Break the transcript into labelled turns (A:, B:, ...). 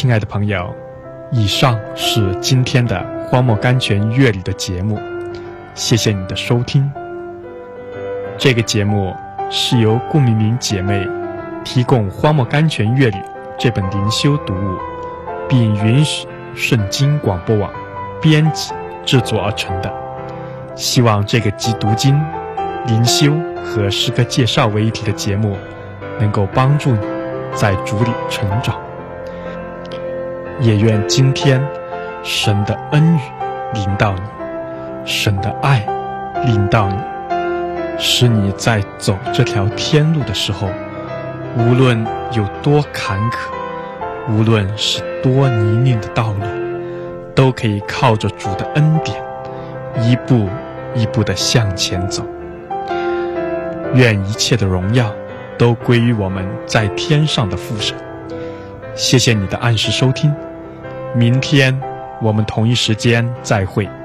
A: 亲爱的朋友，以上是今天的荒漠甘泉乐理的节目，谢谢你的收听。这个节目是由顾明明姐妹提供《荒漠甘泉乐理》这本灵修读物，并允许圣经广播网编辑制作而成的。希望这个集读经、灵修和诗歌介绍为一体的节目能够帮助你在主里成长。也愿今天神的恩雨临到你，神的爱临到你，使你在走这条天路的时候，无论有多坎坷，无论是多泥泞的道路，都可以靠着主的恩典一步一步地向前走。愿一切的荣耀都归于我们在天上的父神。谢谢你的按时收听，明天我们同一时间再会。